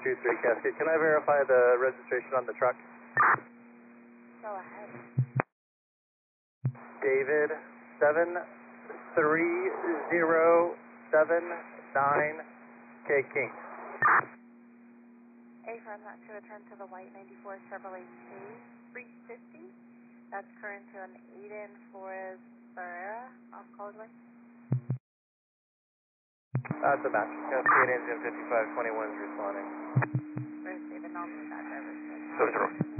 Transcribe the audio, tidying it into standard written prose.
23 Cascade. Can I verify the registration on the truck? Go ahead. David 73079 K King. Affirm that to return to the white 94 Chevrolet K350. That's current to an Aiden Flores Barrera off Causeway. That's a match. Cascade engine 5521 is responding. Where's David? I'll need that driver's license. So,